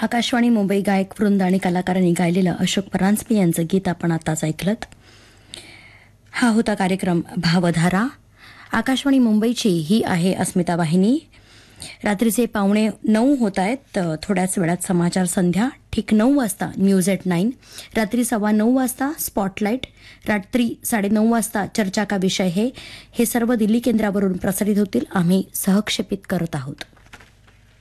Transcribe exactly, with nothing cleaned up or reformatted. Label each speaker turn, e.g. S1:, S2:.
S1: आकाशवाणी मुंबई गायक वृंद आणि कलाकारांनी गायलेलं अशोक परांजपे यांचं गीत आपण आताच ऐकलं. हा होता कार्यक्रम भावधारा. आकाशवाणी मुंबईची ही आहे अस्मिता वाहिनी. रात्रीचे पावणे नऊ होत आहेत. थोड्याच वेळात समाचार संध्या. ठीक नऊ वाजता न्यूज एट नाईन. रात्री सव्वा नऊ वाजता स्पॉटलाईट. रात्री साडेनऊ वाजता चर्चा का विषय है. हे सर्व दिल्ली केंद्रावरून प्रसारित होतील. आम्ही सहक्षेपित करत आहोत.